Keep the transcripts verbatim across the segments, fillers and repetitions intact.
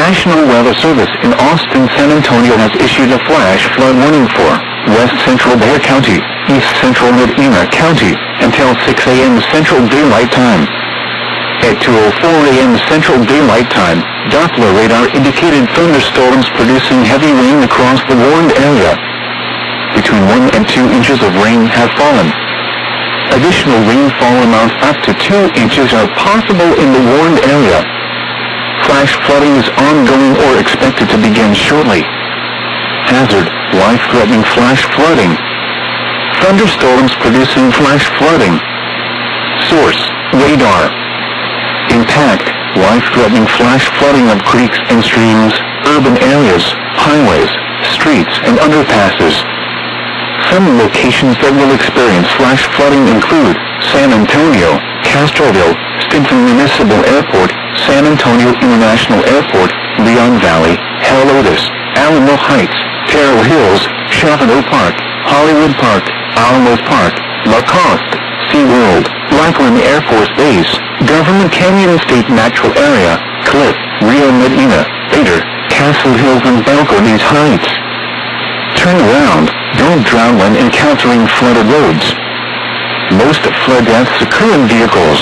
National Weather Service in Austin, San Antonio has issued a flash flood warning for West Central Bexar County, East Central Medina County, until six a.m. Central Daylight Time. At two oh four a.m. Central Daylight Time, Doppler radar indicated thunderstorms producing heavy rain across the warned area. Between one and two inches of rain have fallen. Additional rainfall amounts up to two inches are possible in the warned area. Flash flooding is ongoing or expected to begin shortly. Hazard, life-threatening flash flooding. Thunderstorms producing flash flooding. Source, radar. Intact, life-threatening flash flooding of creeks and streams, urban areas, highways, streets, and underpasses. Some locations that will experience flash flooding include San Antonio, Castroville, Stinson Municipal Airport, San Antonio International Airport, Leon Valley, Helotes, Alamo Heights, Terrell Hills, Chavano Park, Hollywood Park, Alamos Park, LaCoste, SeaWorld, Lackland Air Force Base, Government Canyon State Natural Area, Cliff, Rio Medina, Bader, Castle Hills and Balcones Heights. Turn around, don't drown when encountering flooded roads. Most flood deaths occur in vehicles.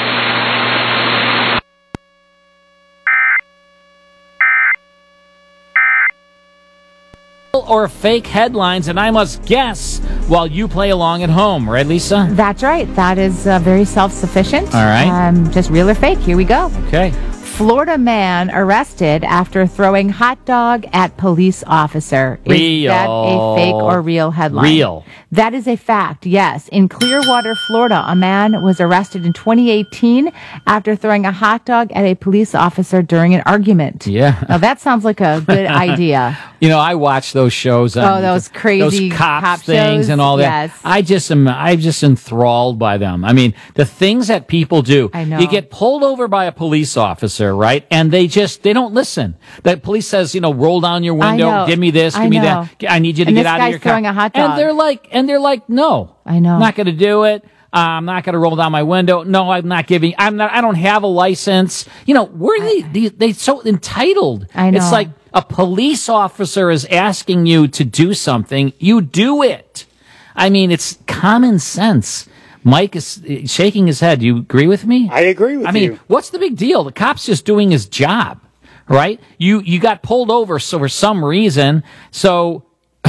Or fake headlines, and I must guess while you play along at home, right, Lisa? That's right. That is uh, very self-sufficient. All right. Um, just real or fake. Here we go. Okay. Florida man arrested after throwing hot dog at police officer. Is Real. that a fake or real headline? Real. That is a fact, yes. In Clearwater, Florida, a man was arrested in twenty eighteen after throwing a hot dog at a police officer during an argument. Yeah. Now, that sounds like a good idea. You know, I watch those shows. On Oh, those crazy those cop, cop things shows? and all that. Yes. I just am. I'm just enthralled by them. I mean, the things that people do. I know. You get pulled over by a police officer, right? And they just they don't listen. The police says, you know, roll down your window, know. give me this, I give me know. that. I need you to And get this out of guy's your car. throwing a hot dog. And they're like, and they're like, no, I know. I'm not going to do it. Uh, I'm not going to roll down my window. No, I'm not giving. I'm not. I don't have a license. You know, where are they? They they so entitled. I know. It's like a police officer is asking you to do something. You do it. I mean, it's common sense. Mike is shaking his head. Do you agree with me? I agree with I mean, you. what's the big deal? The cop's just doing his job, right? You you got pulled over so for some reason. So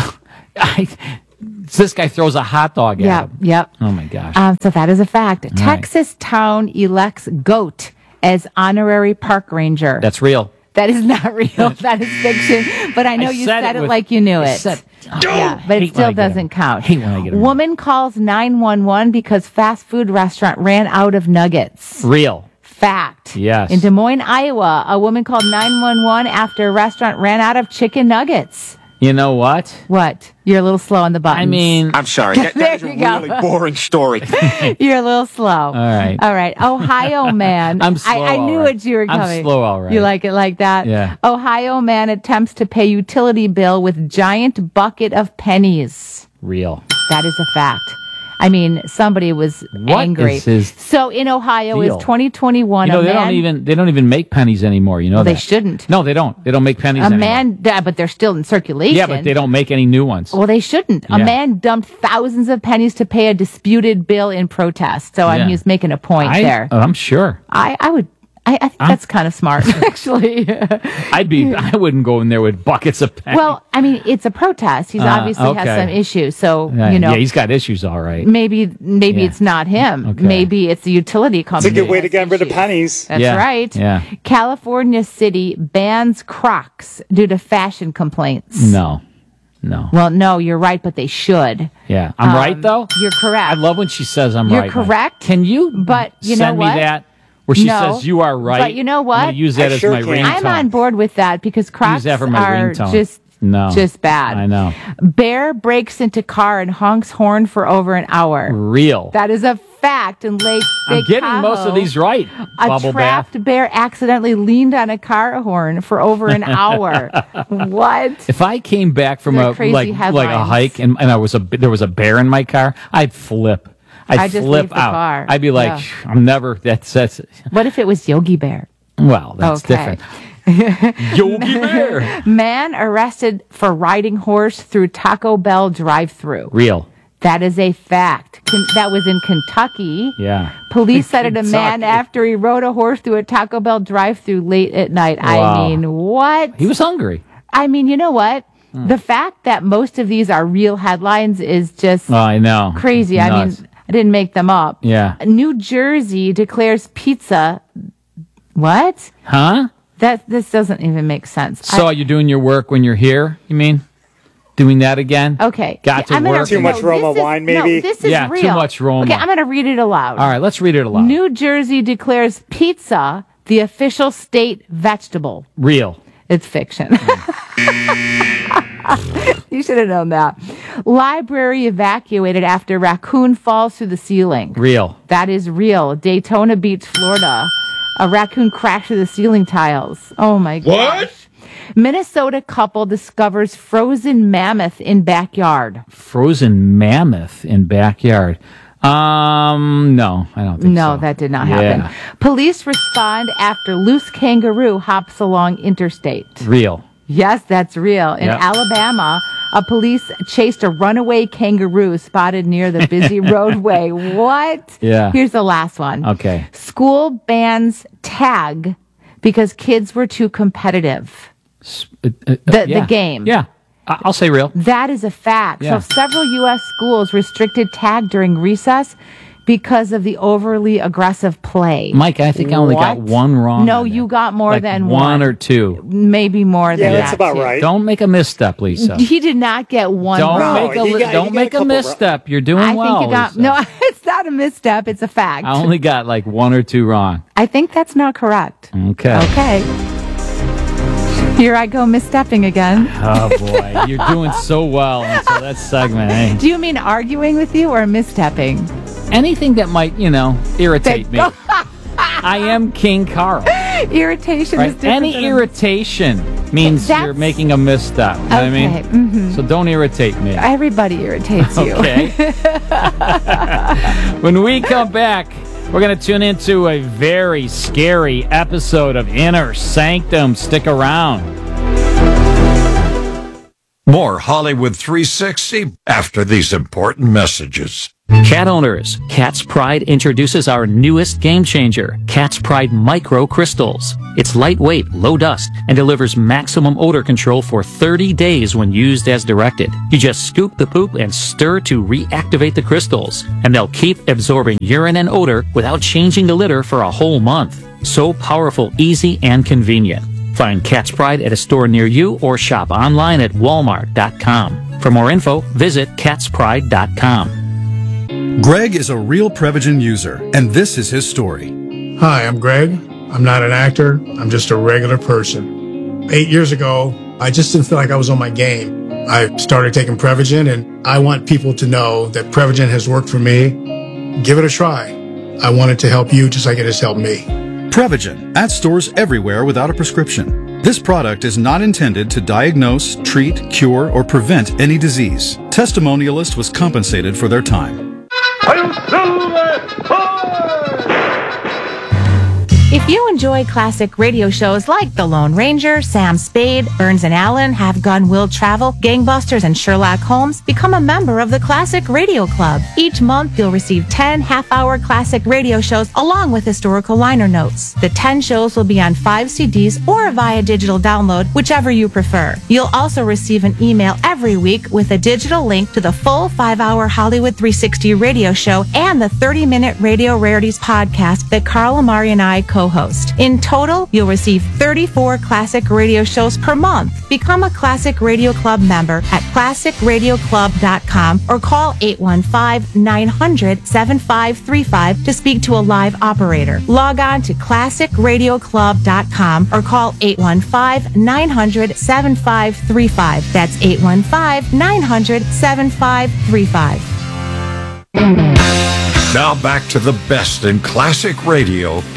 I, this guy throws a hot dog at Yep, him. yep. Oh my gosh. Um, so that is a fact. Texas town elects goat as honorary park ranger. That's real. That is not real. That is fiction. But I know I you said said, it it, with- like you knew I it. said- oh, yeah, but hate it still when I get 'em. doesn't count. Hate when I get 'em. Woman calls nine one one because fast food restaurant ran out of nuggets. Real. Fact. Yes. In Des Moines, Iowa, a woman called nine one one after a restaurant ran out of chicken nuggets. You know what? What? You're a little slow on the buttons. I mean, I'm sorry. That, There that is a you go. really boring story. You're a little slow. All right. All right. Ohio man. I'm slow, I, I knew all right. what you were I'm coming. slow, all right. You like it like that? Yeah. Ohio man attempts to pay utility bill with giant bucket of pennies. real. That is a fact. I mean, somebody was What angry. is his so in Ohio, deal? it's twenty twenty-one. You know, a they man, don't even they don't even make pennies anymore. You know Well, that they shouldn't. No, they don't. They don't make pennies A anymore. man, yeah, but they're still in circulation. Yeah, but they don't make any new ones. Well, they shouldn't. A Yeah. man dumped thousands of pennies to pay a disputed bill in protest. So I Yeah. mean, he's making a point I, there. I'm sure. I, I would. I, I think that's kind of smart, actually. I'd be. I wouldn't go in there with buckets of pennies. Well, I mean, it's a protest. He's Uh, obviously has okay. some issues. So yeah, you know, yeah, he's got issues, all right. maybe maybe Yeah. it's not him. Okay. Maybe it's the utility It's company. a good way to that get has rid of issues. pennies. That's Yeah, right. yeah. California City bans Crocs due to fashion complaints. No, no. Well, no, you're right, but they should. Yeah, I'm Um, right though. You're correct. I love when she says I'm You're right. correct, Can you? but you know send what? me that where she No, says you are right. but you know I'm what? gonna use that I as sure my can. ringtone. I'm on board with that because Crocs Use that for my are ringtone. just No, just bad. I know. Bear breaks into car and honks horn for over an hour. Real. That is a fact in Lake I'm Big getting most of Tahoe. these right. A Bubble trapped bath. bear accidentally leaned on a car horn for over an hour. What? If I came back from They're a crazy like like a headlines. hike and, and I was a there was a bear in my car, I'd flip. I'd I'd just flip leave the out. car. I'd be like, Yeah. I'm never. That's that's. What if it was Yogi Bear? Well, that's Okay. different. Yogi Bear. Man arrested for riding horse through Taco Bell drive-thru. Real. That is a fact. Con- that was in Kentucky. Yeah. Police cited a man Kentucky. after he rode a horse through a Taco Bell drive-thru late at night. Wow. I mean, what? He was hungry. I mean, you know what? The fact that most of these are real headlines is just Oh, I know. crazy. I Nuts. mean, I didn't make them up. Yeah. New Jersey declares pizza. What? Huh? That this doesn't even make sense. So I- are you doing your work when you're here, you mean? Doing that again? okay. Got to I'm gonna- work. Too much this Roma is- wine, no, maybe? this is Yeah, too real. much Roma. Okay, I'm going to read it aloud. All right, let's read it aloud. New Jersey declares pizza the official state vegetable. Real. It's fiction. You should have known that. Library evacuated after raccoon falls through the ceiling. Real. That is real. Daytona Beach, Florida. A raccoon crashed through the ceiling tiles. Oh my gosh. What? Minnesota couple discovers frozen mammoth in backyard. Frozen mammoth in backyard. Um, no, I don't think No, so. that did not Yeah. happen. Police respond after loose kangaroo hops along interstate. Real. Yes, that's real. In Yep. Alabama, a police chased a runaway kangaroo spotted near the busy roadway. What? Yeah. Here's the last one. Okay. School bans tag because kids were too competitive. S- uh, uh, The- yeah. the game. Yeah. I- I'll say real. That is a fact. Yeah. So several U S schools restricted tag during recess because of the overly aggressive play. Mike, I think I only got What? one wrong. No, on you that. got more Like than one. one. or two. Maybe more Yeah, than that's that. about too. right. Don't make a misstep, Lisa. He did not get one Don't wrong. No, make a he li- got- he don't got make a a couple misstep. You're doing I well. think you got Lisa. no. It's not a misstep. It's a fact. I only got like one or two wrong. I think that's not correct. Okay. Okay. Here I go misstepping again. Oh boy, you're doing so well until that segment. Eh? Do you mean arguing with you or misstepping? Anything that might, you know, irritate me. That- I am King Carl. Irritation Right? is different. Any than a- irritation means That's- you're making a misstep. You know what I mean? Okay, mhm. So don't irritate me. Everybody irritates you. Okay. When we come back, we're going to tune into a very scary episode of Inner Sanctum. Stick around. More Hollywood three sixty after these important messages. Cat owners, Cat's Pride introduces our newest game changer, Cat's Pride Micro Crystals. It's lightweight, low dust, and delivers maximum odor control for thirty days when used as directed. You just scoop the poop and stir to reactivate the crystals, and they'll keep absorbing urine and odor without changing the litter for a whole month. So powerful, easy, and convenient. Find Cat's Pride at a store near you or shop online at walmart dot com. For more info, visit cats pride dot com. Greg is a real Prevagen user, and this is his story. Hi, I'm Greg. I'm not an actor. I'm just a regular person. Eight years ago, I just didn't feel like I was on my game. I started taking Prevagen, and I want people to know that Prevagen has worked for me. Give it a try. I want it to help you just like it has helped me. Prevagen, at stores everywhere without a prescription. This product is not intended to diagnose, treat, cure, or prevent any disease. Testimonialist was compensated for their time. If you enjoy classic radio shows like The Lone Ranger, Sam Spade, Burns and Allen, Have Gun Will Travel, Gangbusters, and Sherlock Holmes, become a member of the Classic Radio Club. Each month, you'll receive ten half-hour classic radio shows along with historical liner notes. The ten shows will be on five C Ds or via digital download, whichever you prefer. You'll also receive an email every week with a digital link to the full five-hour Hollywood three sixty radio show and the thirty-minute Radio Rarities podcast that Carl Amari and I co co-host. In total, you'll receive thirty-four classic radio shows per month. Become a Classic Radio Club member at classic radio club dot com or call eight one five, nine hundred, seven five three five to speak to a live operator. Log on to classic radio club dot com or call eight one five, nine hundred, seven five three five. That's eight one five, nine hundred, seven five three five. Now back to the best in classic radio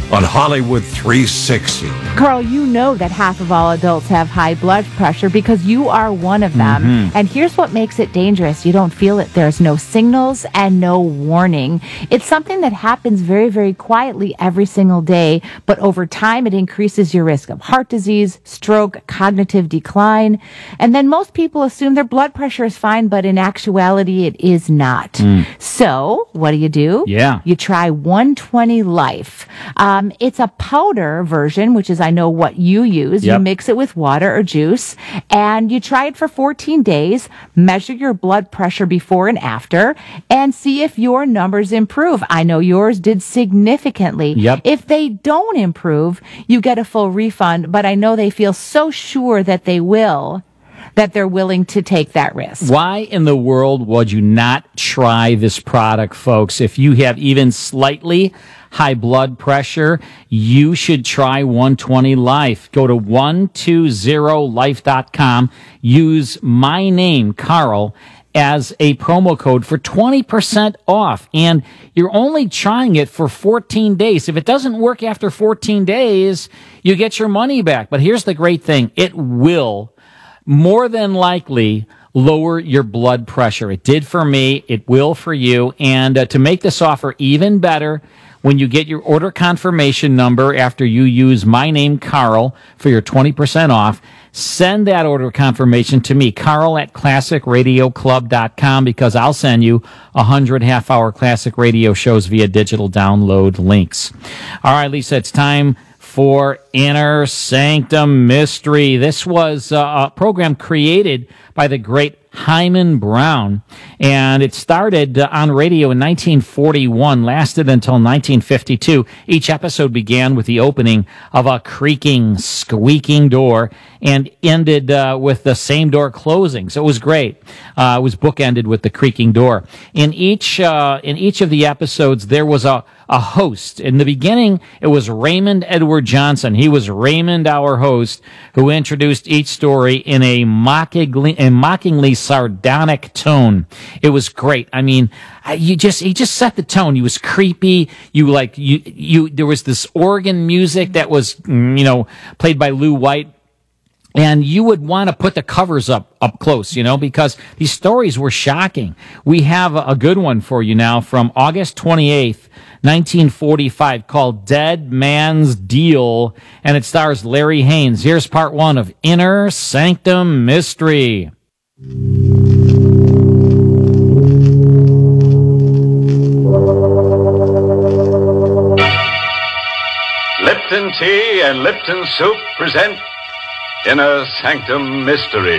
on Hollywood three sixty. Carl, you know that half of all adults have high blood pressure because you are one of them. Mm-hmm. And here's what makes it dangerous. You don't feel it. There's no signals and no warning. It's something that happens very, very quietly every single day, but over time it increases your risk of heart disease, stroke, cognitive decline. And then most people assume their blood pressure is fine, but in actuality it is not. Mm. So what do you do? Yeah. You try one twenty Life. Um, it's a powder version, which is I know what you use. Yep. You mix it with water or juice, and you try it for fourteen days, measure your blood pressure before and after, and see if your numbers improve. I know yours did significantly. Yep. If they don't improve, you get a full refund, but I know they feel so sure that they will that they're willing to take that risk. Why in the world would you not try this product, folks? If you have even slightly high blood pressure, you should try one twenty Life. Go to one twenty life dot com. Use my name, Carl, as a promo code for twenty percent off. And you're only trying it for fourteen days. If it doesn't work after fourteen days, you get your money back. But here's the great thing. It will more than likely lower your blood pressure. It did for me. It will for you. And uh, to make this offer even better, when you get your order confirmation number after you use my name, Carl, for your twenty percent off, send that order confirmation to me, Carl at classic radio club dot com, because I'll send you one hundred half-hour classic radio shows via digital download links. All right, Lisa, it's time for Inner Sanctum Mystery. This was uh, a program created by the great Hyman Brown, and it started uh, on radio in nineteen forty-one, lasted until nineteen fifty-two. Each episode began with the opening of a creaking, squeaking door and ended uh, with the same door closing. So it was great. Uh, it was bookended with the creaking door. In each uh, in each of the episodes, there was a a host. In the beginning, it was Raymond Edward Johnson. He was Raymond, our host, who introduced each story in a mockingly, a mockingly sardonic tone. It was great. I mean, you just, he just set the tone. He was creepy. You like, you, you, there was this organ music that was, you know, played by Lou White. And you would want to put the covers up, up close, you know, because these stories were shocking. We have a good one for you now from August twenty-eighth, nineteen forty-five, called Dead Man's Deal, and it stars Larry Haynes. Here's part one of Inner Sanctum Mystery. Lipton Tea and Lipton Soup present Inner Sanctum Mystery.